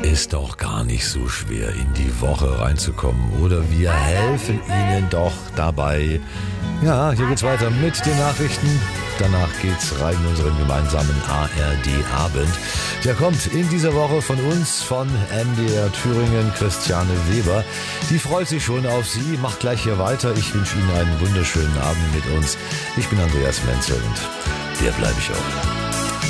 Ist doch gar nicht so schwer, in die Woche reinzukommen. Oder wir helfen Ihnen doch dabei. Ja, hier geht's weiter mit den Nachrichten. Danach geht's rein in unseren gemeinsamen ARD-Abend. Der kommt in dieser Woche von uns, von MDR Thüringen, Christiane Weber. Die freut sich schon auf Sie, macht gleich hier weiter. Ich wünsche Ihnen einen wunderschönen Abend mit uns. Ich bin Andreas Menzel und der bleibe ich auch.